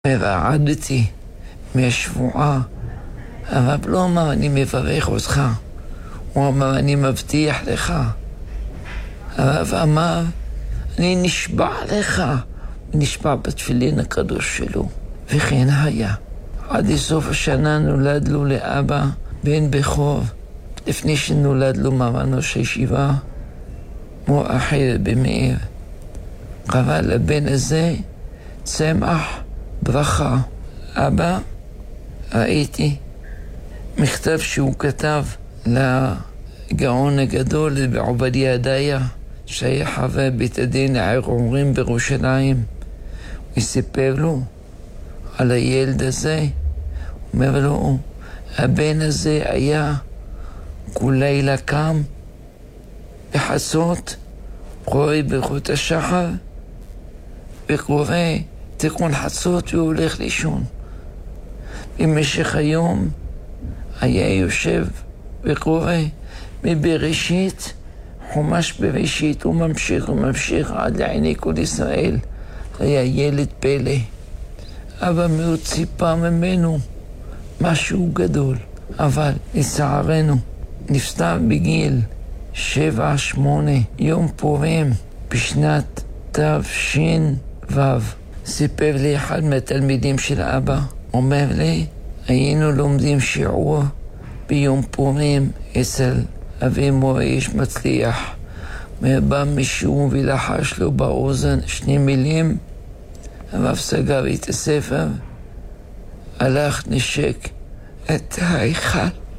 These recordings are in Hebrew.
ורעדתי מהשבועה. הרב לא אמר אני מברך אותך, הוא אמר אני מבטיח לך. הרב אמר אני נשבע לך, נשבע בתפילין הקדוש שלו. וכן היה. עד לסוף השנה נולד לו לאבא בן בכור. לפני שנולד לו מרן ראש הישיבה, מור אחר במאיר. קרא לבן הזה צמח ברכה. אבא, ראיתי מכתב שהוא כתב לגאון הגדול בעובדיה דיה, שהיה חבר בית הדין הערעורים בירושלים. הוא סיפר לו על הילד הזה. אומר לו, הבן הזה היה כל לילה קם בחצות, קורא ברכות השחר וקורא תיקון חצות והולך לישון. במשך היום היה יושב וקורא מבראשית, חומש בראשית, וממשיך עד לעיני כל ישראל. היה ילד פלא. אבא מאוד ציפה ממנו משהו גדול, אבל לצערנו נפטר בגיל 7-8, יום פורים בשנת תש"ו. סיפר לי אחד מהתלמידים של אבא, אומר לי, היינו לומדים שיעור ביום פורים אצל אבי מורה איש מצליח. בא מישהו ולחש לו באוזן 2 מילים, הרב סגר את הספר, הלך נשק את ההיכל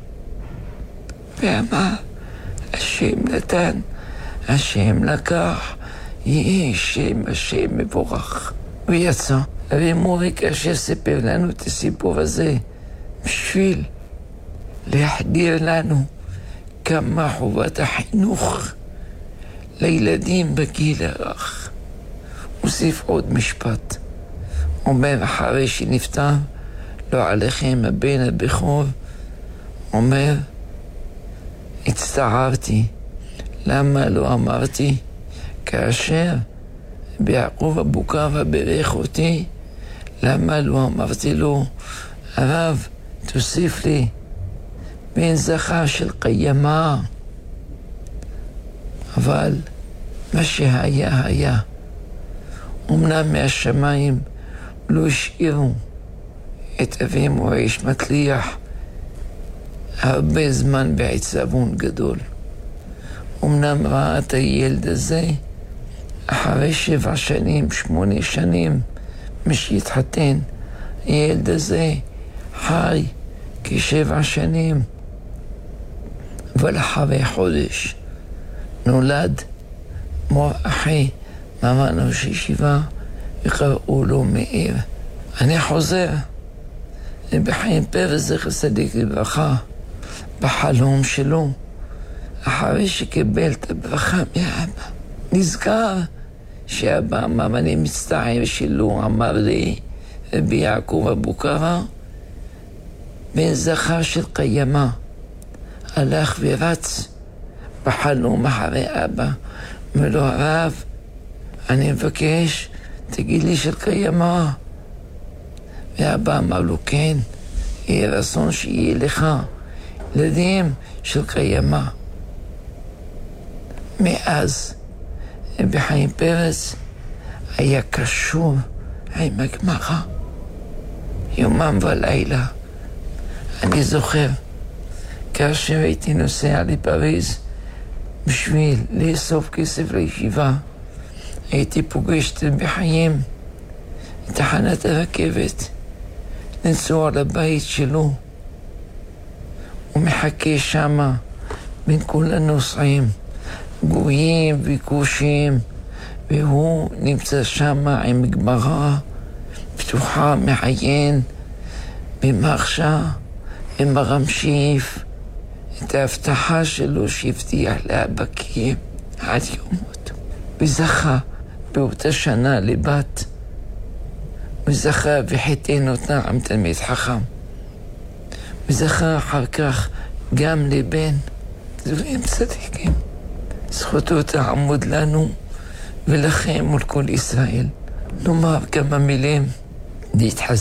ואמר, השם נתן, השם לקח, יהי השם מבורך. ויצא. אבי מורי כאשר סיפר לנו את הסיפור הזה, בשביל להחדיר לנו כמה חובת החינוך לילדים בגיל הרך. הוסיף עוד משפט. אומר אחרי שנפטר, לא עליכם הבן הבכור, אומר, הצטערתי. למה לא אמרתי? כאשר ביעקב אבו קרא בירך אותי, למה לא אמרתי לו, הרב, תוסיף לי בן זכר של קיימה. אבל מה שהיה היה. אמנם מהשמיים לא השאירו את אבי מורה איש מצליח הרבה זמן בעצבון גדול. אמנם ראה את הילד הזה אחרי 7 שנים, 8 שנים, משהתחתן. הילד הזה חי כ7 שנים, אבל אחרי חודש נולד מור אחי, מרן ראש הישיבה, וקראו לו מאיר. אני חוזר בחיים פרס זכר צדיק לברכה, בחלום שלו, אחרי שקיבל את הברכה מאבא, נזכר שאבא אמר, אני מצטער שלא אמר לי, רבי יעקב אבו קרא, בן זכר של קיימה, הלך ורץ בחלום אחרי אבא, אומר לו, הרב, אני מבקש, תגיד לי של קיימה. ואבא אמר לו, כן, יהיה רצון שיהיה לך ילדים של קיימה. מאז בחיים פרס היה קשור עם הגמרא יומם ולילה. אני זוכר כאשר הייתי נוסע לפריז בשביל לאסוף כסף לישיבה, הייתי פוגשת בחיים תחנת הרכבת, לנסוע לבית שלו, הוא מחכה שמה בין כל הנוסעים, גויים וכושים, והוא נמצא שמה עם גמרא פתוחה, מעיין במחשה עם הרמשיף את ההבטחה שלו שהבטיח לאבקים עד יום מותו. וזכה באותה שנה לבת, וזכה וחיתן אותה עם תלמיד חכם, וזכה אחר כך גם לבן. דברים צדיקים, זכותו תעמוד לנו ולכם מול כל ישראל. נאמר כמה מילים להתחזק.